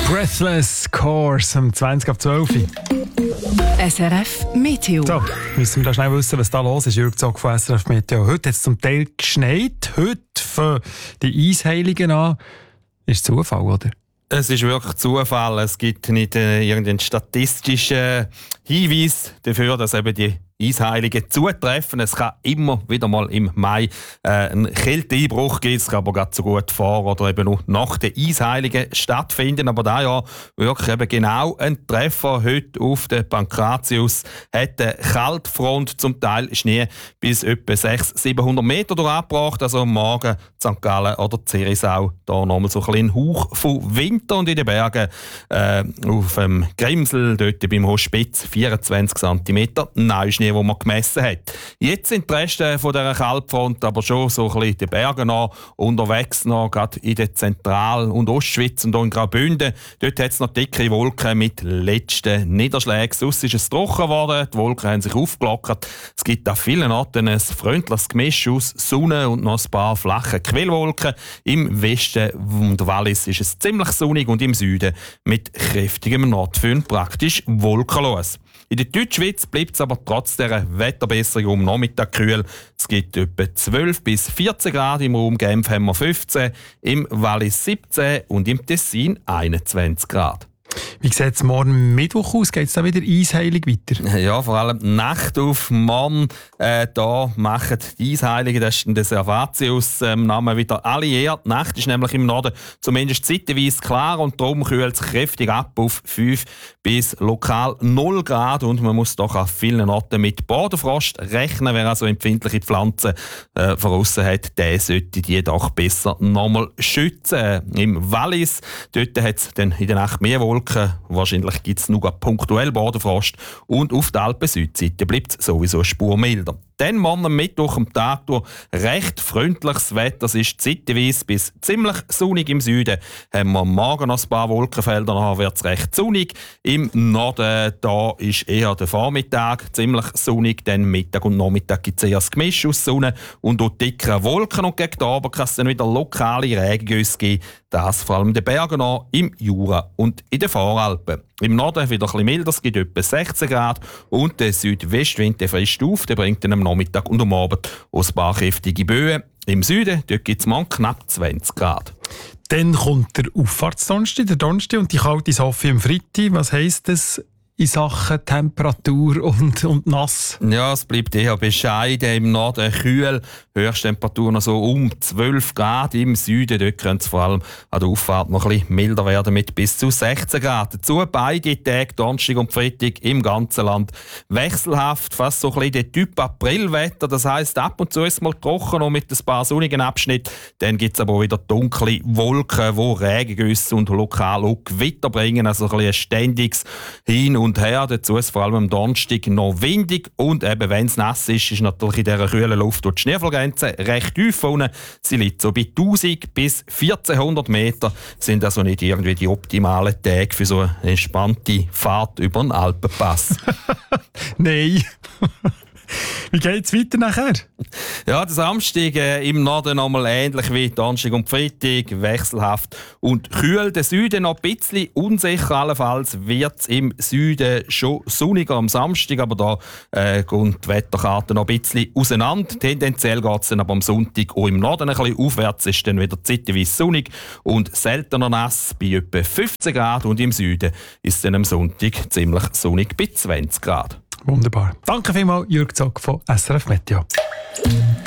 Breathless Course um 20:12. SRF Meteo. So, müssen wir da schnell wissen, was da los ist. Jürg Zog von SRF Meteo. Heute hat es zum Teil geschneit. Heute für die Eisheiligen an. Ist Zufall, oder? Es ist wirklich Zufall. Es gibt nicht irgendeinen statistischen Hinweis dafür, dass eben die Eisheiligen zutreffen. Es kann immer wieder mal im Mai einen Kälteeinbruch geben. Es kann aber gerade so gut vor oder eben noch nach den Eisheiligen stattfinden. Aber da ja wirklich eben genau ein Treffer heute auf den Pankratius hat eine Kaltfront, zum Teil Schnee bis etwa 600-700 Meter durchgebracht. Also morgen St. Gallen oder Zirisau da nochmal so ein bisschen Hauch von Winter. Und in den Bergen auf dem Grimsel, dort beim Hospitz 24 cm Neuschnee, wo man gemessen hat. Jetzt sind die Reste von dieser Kaltfront aber schon so ein bisschen in den Bergen noch unterwegs, noch, gerade in der Zentral- und Ostschweiz und auch in Graubünden. Dort hat es noch dicke Wolken mit letzten Niederschlägen. Sonst ist es trocken geworden, die Wolken haben sich aufgelockert. Es gibt an vielen Orten ein freundliches Gemisch aus Sonne und noch ein paar flache Quellwolken. Im Westen und Wallis ist es ziemlich sonnig und im Süden mit kräftigem Nordföhn praktisch wolkenlos. In der Deutschschweiz bleibt es aber trotz dieser Wetterbesserung um Nachmittag kühl. Es gibt etwa 12 bis 14 Grad, im Raum Genf haben wir 15, im Wallis 17 und im Tessin 21 Grad. Wie sieht es morgen Mittwoch aus? Geht es da wieder eisheilig weiter? Ja, vor allem die Nacht auf morgen. Da machen die Eisheiligen, das ist der Servatius Namen wieder alle eher. Die Nacht ist nämlich im Norden zumindest zeitweise klar und darum kühlt es kräftig ab auf 5 bis lokal 0 Grad. Und man muss doch an vielen Orten mit Bodenfrost rechnen. Wer also empfindliche Pflanzen voraus hat, der sollte die doch besser nochmal schützen. Im Wallis, dort hat es dann in der Nacht mehr Wolken. Wahrscheinlich gibt es nur punktuell Bodenfrost. Und auf der Alpen-Südseite bleibt es sowieso spurmilder. Dann morgen am Mittwoch am Tag durch recht freundliches Wetter. Es ist zeitweise bis ziemlich sonnig im Süden. Haben wir morgen noch ein paar Wolkenfelder, nachher wird es recht sonnig. Im Norden da ist eher der Vormittag ziemlich sonnig. Dann Mittag und Nachmittag gibt es eher ein Gemisch aus Sonne und auch dickere Wolken. Und gegen Abend kann es dann wieder lokale Regengüsse geben. Das vor allem in den Bergen an, im Jura und in den Voralpen. Im Norden wieder ein bisschen milder, es gibt etwa 16 Grad und der Südwestwind frisst auf, der bringt dann am Nachmittag und am Abend auch ein paar kräftige Böen. Im Süden gibt es morgen knapp 20 Grad. Dann kommt der Auffahrtsdonnerstag, der Donnerstag und die kalte Sophie am Freitag. Was heisst das in Sachen Temperatur und nass? Ja, es bleibt eher bescheiden. Im Norden kühl, Höchsttemperatur noch so um 12 Grad. Im Süden dort könnte es vor allem an der Auffahrt noch ein bisschen milder werden mit bis zu 16 Grad. Dazu beide Tage, Donnerstag und Freitag, im ganzen Land wechselhaft. Fast so ein bisschen der Typ Aprilwetter. Das heisst, ab und zu ist es mal trocken und mit ein paar sonnigen Abschnitten. Dann gibt es aber auch wieder dunkle Wolken, die Regengüsse und lokal auch Gewitter bringen. Also ein bisschen ein ständiges Hin und her. Dazu ist vor allem am Donnerstag noch windig und eben wenn es nass ist, ist natürlich in dieser kühlen Luft die Schneefallgrenze recht tief unten. Sie liegt so bei 1000 bis 1400 Meter. Sind also nicht irgendwie die optimalen Tage für so eine entspannte Fahrt über den Alpenpass. Nein. Wie geht es weiter nachher? Ja, der Samstag im Norden nochmal ähnlich wie Donnerstag und Freitag, wechselhaft und kühl. Der Süden noch ein bisschen unsicher, allenfalls wird es im Süden schon sonniger am Samstag, aber da kommt die Wetterkarte noch ein bisschen auseinander. Tendenziell geht es dann aber am Sonntag auch im Norden ein bisschen aufwärts, ist dann wieder zeitweise sonnig und seltener nass bei etwa 15 Grad und im Süden ist es dann am Sonntag ziemlich sonnig bei 20 Grad. Wunderbar. Danke vielmals, Jürg Zog von SRF Meteo.